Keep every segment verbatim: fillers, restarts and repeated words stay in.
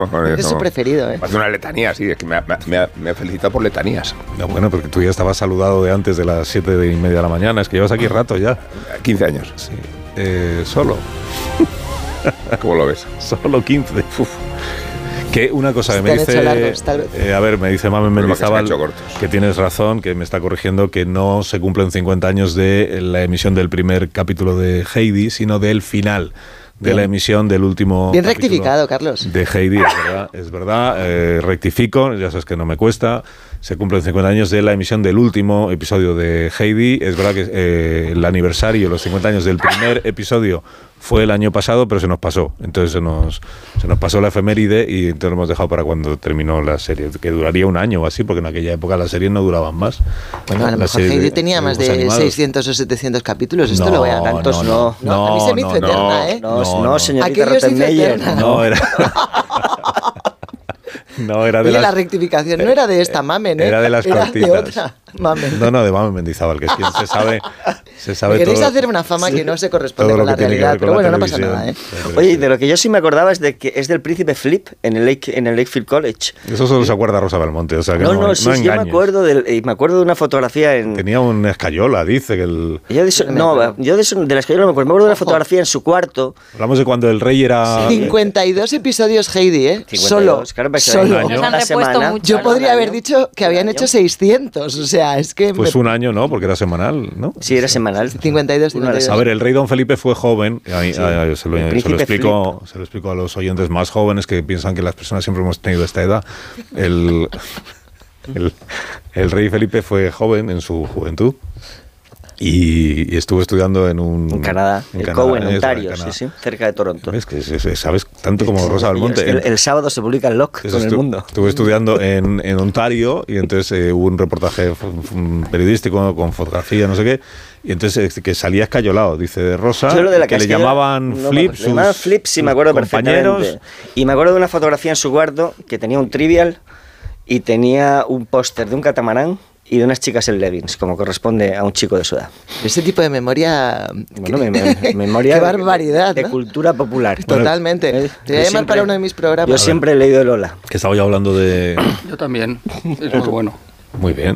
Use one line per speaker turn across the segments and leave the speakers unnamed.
Joder,
es
no.
su preferido, ¿eh?
Hace una letanía, sí, es que me ha, me ha, me ha felicitado por letanías.
No, bueno, porque tú ya estabas saludado de antes de las siete y media de la mañana, es que llevas aquí rato ya.
quince años.
Sí. Eh, solo.
¿Cómo lo ves?
Solo quince. Uf. Que una cosa que me dice,
largos,
eh, a ver, me dice Mamen Mendizábal
que,
que tienes razón, que me está corrigiendo que no se cumplen cincuenta años de la emisión del primer capítulo de Heidi, sino del final de Bien. la emisión del último
Bien rectificado, Carlos.
De Heidi, es verdad, es verdad, eh, rectifico, ya sabes que no me cuesta. Se cumplen cincuenta años de la emisión del último episodio de Heidi. Es verdad que eh, el aniversario, los cincuenta años del primer episodio fue el año pasado, pero se nos pasó. Entonces se nos, se nos pasó la efeméride y entonces lo hemos dejado para cuando terminó la serie, que duraría un año o así, porque en aquella época las series no duraban más.
Bueno, a lo mejor Heidi de, tenía de más de animados. seiscientos o setecientos capítulos. Esto
no,
lo voy a tantos.
No, no,
no, no, a mí se me hizo
no,
eterna, ¿eh?
No, no, no señorita
Rottenmeier.
No, era... No, era de
Oye,
las...
la rectificación no era de esta Mamen, ¿eh?
Era de las
era
cortitas.
de otra Mamen.
No, no, de Mamen Mendizábal, que es quien se sabe, se sabe
queréis
todo.
hacer una fama sí, que no se corresponde con la
que
realidad,
con
pero
la
bueno, no pasa nada, ¿eh?
Oye, de lo que yo sí me acordaba es de que es del príncipe Flip en el Lake, en el Lakefield College.
Eso solo se acuerda Rosa Belmonte, o sea que no,
no, no, sí,
no
yo me acuerdo de, me acuerdo de una fotografía en...
Tenía una escayola, dice que el...
Yo de eso, no, yo de, eso, de la escayola me acuerdo, me acuerdo de una fotografía en su cuarto.
Hablamos de cuando el rey era...
cincuenta y dos episodios Heidi, ¿eh?
cincuenta y dos,
solo,
claro,
solo.
Año.
Han repuesto mucho.
Yo podría haber dicho que habían hecho seiscientos, o sea, es que...
Pues
me...
un año, ¿no? Porque era semanal, ¿no?
Sí, era semanal.
cincuenta y dos, cincuenta y dos.
A ver, el rey Don Felipe fue joven, ahí,
sí.
ahí, se, lo, se, lo explico, se lo explico a los oyentes más jóvenes que piensan que las personas siempre hemos tenido esta edad. El, el, el rey Felipe fue joven en su juventud. Y, y estuvo estudiando en un...
En Canadá, en el Cowan, en Ontario, sí, sí, cerca de Toronto.
¿Ves? Que sabes tanto como Rosa Belmonte.
Es que el, el sábado se publica el Locke con el mundo.
Estuve estudiando en, en Ontario y entonces eh, hubo un reportaje periodístico con fotografía, no sé qué, y entonces eh, que salía escayolado, dice de Rosa,
de la
que le llamaban
no,
Flip,
le llamaban Flip, sí, me acuerdo perfectamente. Y me acuerdo de una fotografía en su cuarto que tenía un Trivial y tenía un póster de un catamarán y de unas chicas en leggings, como corresponde a un chico de su edad.
Ese tipo de memoria...
Bueno, me, me, memoria
Qué barbaridad,
de,
¿no?
de cultura popular.
Totalmente.
Bueno,
te voy a llamar para uno de mis programas.
Yo siempre he leído de Lola.
Que estaba yo hablando de...
Yo también. Es muy bueno.
Muy bien.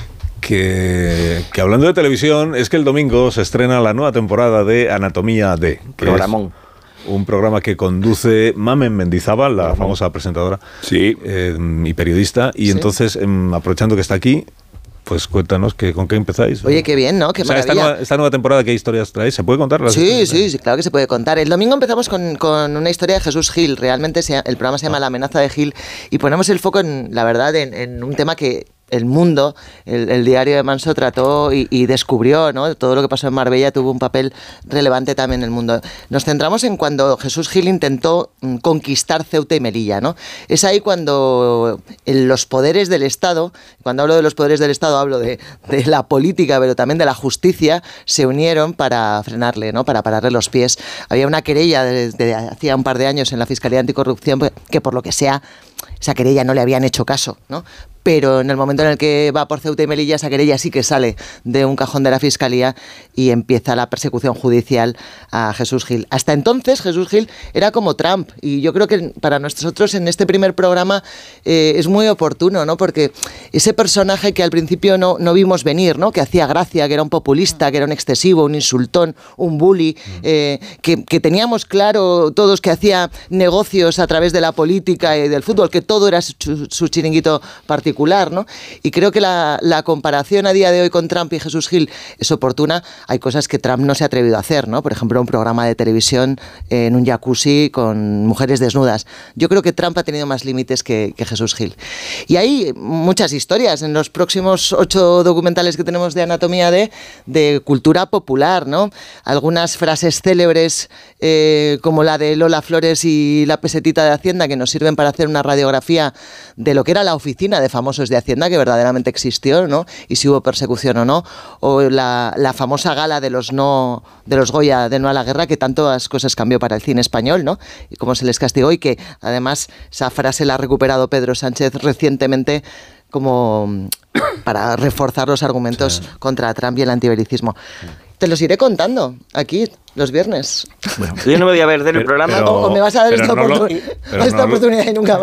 Que, que hablando de televisión, es que el domingo se estrena la nueva temporada de Anatomía de...
Programón.
Un programa que conduce Mamen Mendizábal, la famosa presentadora
sí.
eh, y periodista. Y ¿sí? entonces, eh, aprovechando que está aquí... Pues cuéntanos que, con qué empezáis.
Oye, qué bien, ¿no? Qué
o sea,
maravilla.
Esta nueva, esta nueva temporada, ¿qué historias traéis? ¿Se puede contar? Las
sí, sí, sí, claro que se puede contar. El domingo empezamos con, con una historia de Jesús Gil. Realmente se, el programa se llama La amenaza de Gil y ponemos el foco, en la verdad, en, en un tema que... El Mundo, el, el diario de Manso trató y, y descubrió, ¿no? Todo lo que pasó en Marbella tuvo un papel relevante también en el mundo. Nos centramos en cuando Jesús Gil intentó mm, conquistar Ceuta y Melilla, ¿no? Es ahí cuando los poderes del Estado, cuando hablo de los poderes del Estado hablo de, de la política, pero también de la justicia, se unieron para frenarle, ¿no? Para pararle los pies. Había una querella desde hacía un par de años en la Fiscalía Anticorrupción que por lo que sea, esa querella no le habían hecho caso, ¿no? Pero en el momento en el que va por Ceuta y Melilla, esa querella sí que sale de un cajón de la Fiscalía y empieza la persecución judicial a Jesús Gil. Hasta entonces Jesús Gil era como Trump y yo creo que para nosotros en este primer programa eh, es muy oportuno, ¿no? Porque ese personaje que al principio no, no vimos venir, ¿no? Que hacía gracia, que era un populista, que era un excesivo, un insultón, un bully, eh, que, que teníamos claro todos que hacía negocios a través de la política y del fútbol, que todo era su, su chiringuito particular. ¿no? Y creo que la, la comparación a día de hoy con Trump y Jesús Gil es oportuna. Hay cosas que Trump no se ha atrevido a hacer, ¿no? Por ejemplo, un programa de televisión en un jacuzzi con mujeres desnudas. Yo creo que Trump ha tenido más límites que, que Jesús Gil. Y hay muchas historias en los próximos ocho documentales que tenemos de Anatomía de, de cultura popular, ¿no? Algunas frases célebres eh, como la de Lola Flores y la pesetita de Hacienda que nos sirven para hacer una radiografía de lo que era la oficina de famosos de Hacienda, que verdaderamente existió, ¿no? Y si hubo persecución o no, o la, la famosa gala de los no de los Goya de No a la Guerra, que tantas cosas cambió para el cine español, ¿no? Y cómo se les castigó y que además esa frase la ha recuperado Pedro Sánchez recientemente como para reforzar los argumentos sí. contra Trump y el antibelicismo. te los iré contando aquí los viernes.
Bueno, yo no me voy a perder el programa.
Pero, o, o me vas a dar esta,
no
oportun
lo,
esta no oportunidad lo, y nunca más.